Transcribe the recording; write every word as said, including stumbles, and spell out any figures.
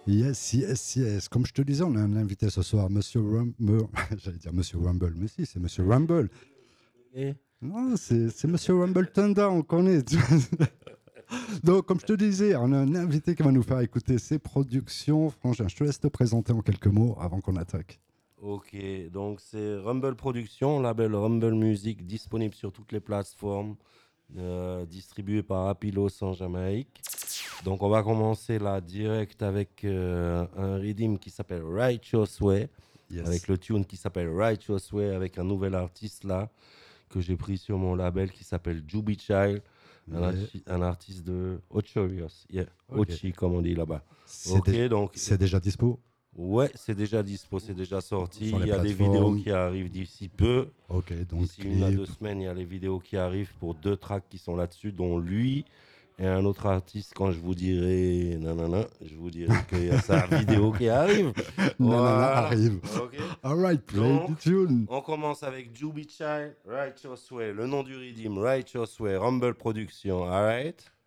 Yes, yes, yes. Comme je te disais, on a un invité ce soir, Monsieur Rumble. J'allais dire Monsieur Rumble, mais si, c'est Monsieur Rumble. Et Non, c'est, c'est Monsieur Rumble Thunder, on connaît. Donc, comme je te disais, on a un invité qui va nous faire écouter ses productions. Frangin, je te laisse te présenter en quelques mots avant qu'on attaque. Ok, donc c'est Rumble Productions, label Rumble Music, disponible sur toutes les plateformes, euh, distribué par Apilos en Jamaïque. Donc on va commencer là direct avec euh, un rhythm qui s'appelle Righteous Way, Yes. avec le tune qui s'appelle Righteous Way, avec un nouvel artiste là que j'ai pris sur mon label qui s'appelle Juby Child, un, Yeah. arti- un artiste de Ochorios, yeah, Ok. Ochi comme on dit là-bas. C'est, Ok, dé- donc c'est déjà dispo. ouais, c'est déjà dispo, c'est déjà sorti. Sur les Il y a des plateformes. vidéos qui arrivent d'ici peu. Ok, donc D'ici une à deux clip. semaines, il y a les vidéos qui arrivent pour deux tracks qui sont là-dessus, dont lui et un autre artiste. Quand je vous dirai nanana, je vous dirai qu'il y a sa vidéo qui arrive. Nanana Voilà. arrive. Ok. Alright, play Donc, the tune. On commence avec Juby Child, Righteous Way, le nom du rhythm, Righteous Way, Rumble Production, alright?